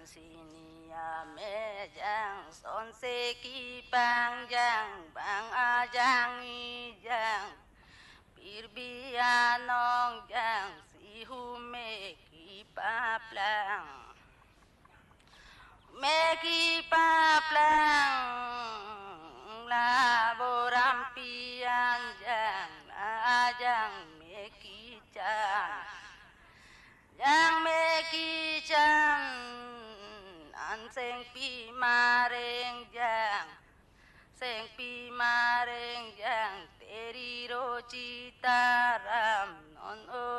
sini ame jang son se ki bang jang bang a jang i jang bir bianong jang si hu me ki pa plang me ki pa plang la boram pian jang a jang me ki chan yang me ki chan an seng pi ma reng jang seng pi ma reng jang teri ro chi ta ram non o